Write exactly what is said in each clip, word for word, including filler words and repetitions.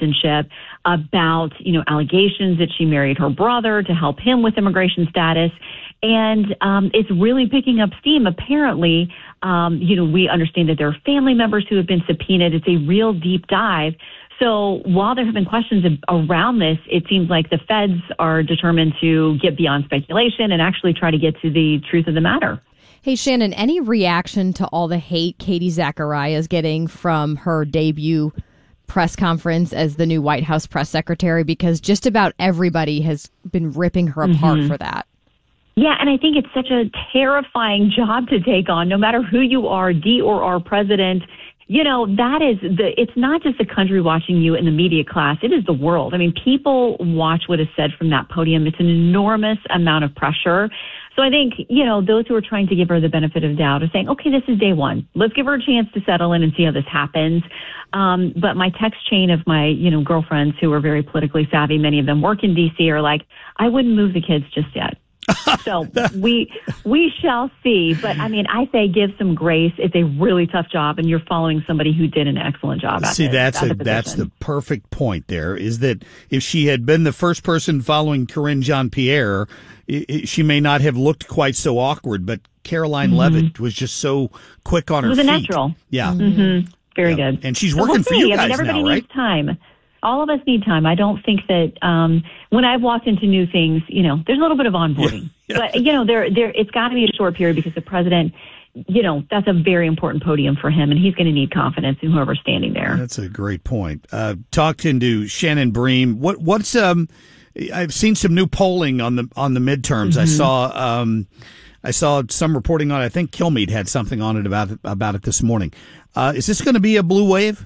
partisanship about, you know, allegations that she married her brother to help him with immigration status. And um, it's really picking up steam. Apparently, um, you know, we understand that there are family members who have been subpoenaed. It's a real deep dive. So while there have been questions around this, it seems like the feds are determined to get beyond speculation and actually try to get to the truth of the matter. Hey, Shannon, any reaction to all the hate Katie Zachariah is getting from her debut press conference as the new White House press secretary? Because just about everybody has been ripping her apart mm-hmm. for that. Yeah, and I think it's such a terrifying job to take on, no matter who you are, D or R president. You know, that is the, it's not just the country watching you in the media class. It is the world. I mean, people watch what is said from that podium. It's an enormous amount of pressure. So I think, you know, those who are trying to give her the benefit of the doubt are saying, okay, this is day one. Let's give her a chance to settle in and see how this happens. Um, but my text chain of my, you know, girlfriends who are very politically savvy, many of them work in D C, are like, I wouldn't move the kids just yet. So we we shall see. But, I mean, I say give some grace. It's a really tough job, and you're following somebody who did an excellent job at See, it, that's at a, the that's the perfect point there, is that if she had been the first person following Karine Jean-Pierre, it, it, she may not have looked quite so awkward. But Caroline mm-hmm. Leavitt was just so quick on her feet. It was a natural. Yeah. Mm-hmm. Very yeah. good. And she's working we'll for you guys I mean, everybody now, right? needs time. All of us need time. I don't think that um, when I've walked into new things, you know, there's a little bit of onboarding. Yeah, yeah. But, you know, there, there, it's got to be a short period because the president, you know, that's a very important podium for him, and he's going to need confidence in whoever's standing there. That's a great point. Uh, talked into Shannon Bream. What, what's um? I've seen some new polling on the on the midterms. Mm-hmm. I saw um, I saw some reporting on it. I think Kilmeade had something on it about it, about it this morning. Uh, is this going to be a blue wave?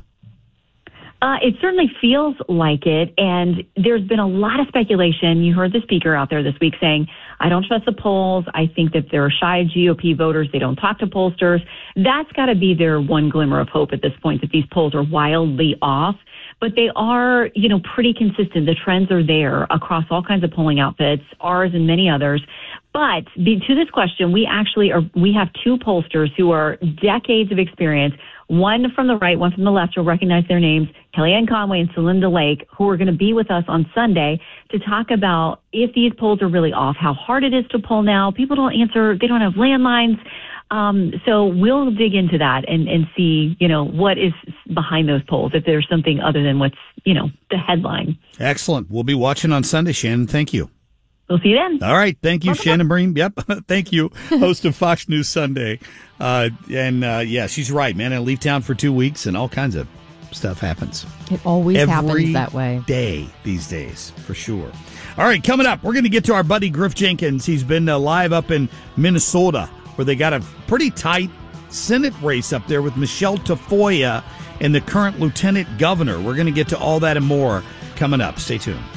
Uh, it certainly feels like it, and there's been a lot of speculation. You heard the speaker out there this week saying, I don't trust the polls. I think that they're shy G O P voters. They don't talk to pollsters. That's got to be their one glimmer of hope at this point, that these polls are wildly off. But they are, you know, pretty consistent. The trends are there across all kinds of polling outfits, ours and many others. But be, to this question, we actually are, we have two pollsters who are decades of experience, one from the right, one from the left. You'll recognize their names, Kellyanne Conway and Celinda Lake, who are going to be with us on Sunday to talk about if these polls are really off, how hard it is to poll now. People don't answer. They don't have landlines. Um, so we'll dig into that and, and see, you know, what is behind those polls, if there's something other than what's, you know, the headline. Excellent. We'll be watching on Sunday, Shannon. Thank you. We'll see you then. All right. Thank you, Welcome Shannon Bream. Yep. Thank you, host of Fox News Sunday. Uh, and, uh, yeah, she's right, man. I leave town for two weeks and all kinds of stuff happens. It always Every happens that way. Day these days, for sure. All right. Coming up, we're going to get to our buddy Griff Jenkins. He's been uh, live up in Minnesota, where they got a pretty tight Senate race up there with Michelle Tafoya and the current lieutenant governor. We're going to get to all that and more coming up. Stay tuned.